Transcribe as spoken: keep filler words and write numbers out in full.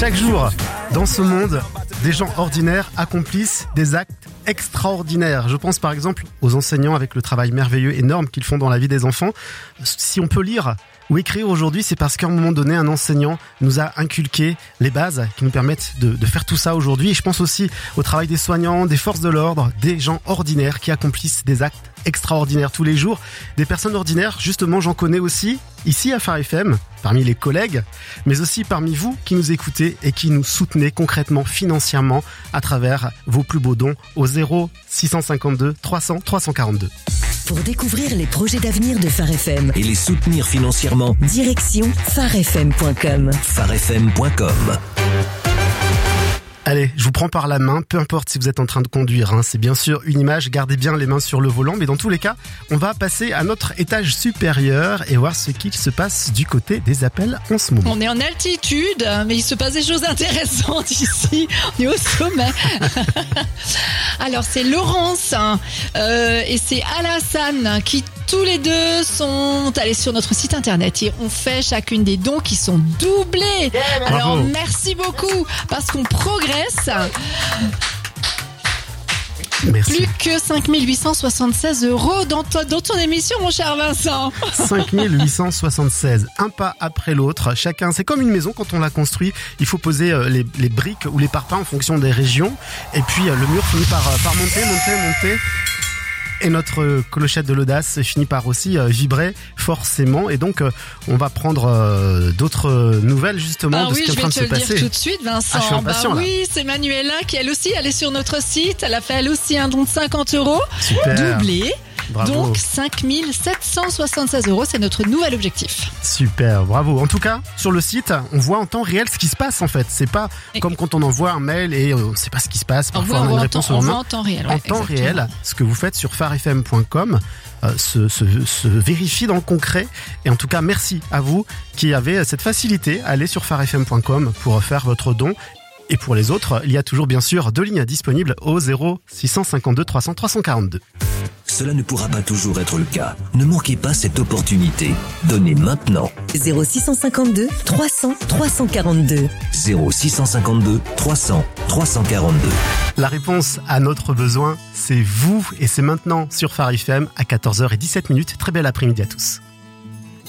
Chaque jour, dans ce monde, des gens ordinaires accomplissent des actes extraordinaires. Je pense par exemple aux enseignants avec le travail merveilleux, énorme qu'ils font dans la vie des enfants. Si on peut lire ou écrire aujourd'hui, c'est parce qu'à un moment donné, un enseignant nous a inculqué les bases qui nous permettent de, de faire tout ça aujourd'hui. Et je pense aussi au travail des soignants, des forces de l'ordre, des gens ordinaires qui accomplissent des actes extraordinaires tous les jours. Des personnes ordinaires, justement, j'en connais aussi ici à Phare F M, parmi les collègues, mais aussi parmi vous qui nous écoutez et qui nous soutenez concrètement, financièrement, à travers vos plus beaux dons au zéro six cent cinquante-deux trois cents trois cent quarante-deux. Pour découvrir les projets d'avenir de Phare F M et les soutenir financièrement, direction phare f m point com. phare f m point com. Allez, je vous prends par la main, peu importe si vous êtes en train de conduire, hein, c'est bien sûr une image, gardez bien les mains sur le volant, mais dans tous les cas, on va passer à notre étage supérieur et voir ce qu'il se passe du côté des appels en ce moment. On est en altitude, mais il se passe des choses intéressantes ici, on est au sommet. Alors c'est Laurence hein, euh, et c'est Alassane qui tous les deux sont allés sur notre site internet et on fait chacune des dons qui sont doublés. Alors Bravo. merci beaucoup parce qu'on progresse. Merci. Plus que cinq mille huit cent soixante-seize euros dans, to- dans ton émission, mon cher Vincent. cinq mille huit cent soixante-seize, un pas après l'autre. Chacun, c'est comme une maison quand on la construit. Il faut poser euh, les, les briques ou les parpaings en fonction des régions. Et puis euh, le mur finit par, euh, par monter, monter, monter. Et notre euh, clochette de l'audace finit par aussi euh, vibrer forcément. Et donc, euh, on va prendre euh, d'autres euh, nouvelles justement Ah de oui, ce qui est je en vais train te de se le dire passer. tout de suite, Vincent. Ah, je suis impatient, bah là. oui, c'est Manuela qui elle aussi, elle est sur notre site. Elle a fait elle aussi un don de cinquante euros, Super. doublé. Bravo. Donc cinq mille sept cent soixante-seize euros, c'est notre nouvel objectif. Super, bravo. En tout cas, sur le site, on voit en temps réel ce qui se passe en fait. C'est pas Et- comme quand on envoie un mail et on sait pas ce qui se passe. On Parfois, voit, on a on une voit en réponse temps, au on voit lendemain. en temps réel. ouais, En temps exactement. réel, ce que vous faites sur phare f m point com euh, se, se, se vérifie dans le concret. Et en tout cas, merci à vous qui avez cette facilité à aller sur phare f m point com pour faire votre don. Et pour les autres, il y a toujours bien sûr deux lignes disponibles au zéro six cent cinquante-deux trois cents trois cent quarante-deux. Cela ne pourra pas toujours être le cas. Ne manquez pas cette opportunité. Donnez maintenant. zéro six cent cinquante-deux trois cents trois cent quarante-deux. zéro six cent cinquante-deux trois cents trois cent quarante-deux. La réponse à notre besoin, c'est vous. Et c'est maintenant sur Phare F M à quatorze heures dix-sept minutes. Très bel après-midi à tous.